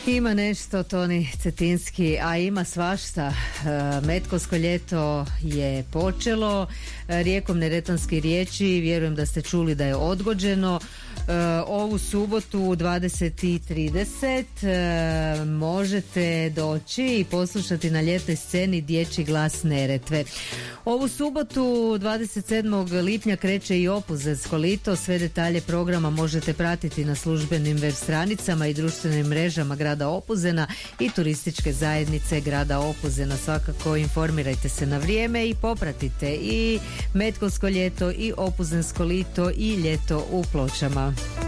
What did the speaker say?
Ima nešto, Toni Cetinski, a ima svašta. Metkovsko ljeto je počelo, rijekom Neretvanski riječi, vjerujem da ste čuli da je odgođeno. Ovu subotu u 20:30 možete doći i poslušati na ljetnoj sceni Dječji glas Neretve. Ovu subotu 27. lipnja kreće i Opuzensko lito. Sve detalje programa možete pratiti na službenim web stranicama i društvenim mrežama grada Opuzena i turističke zajednice grada Opuzena. Svakako informirajte se na vrijeme i popratite i Metkovsko ljeto i Opuzensko lito i ljeto u Pločama.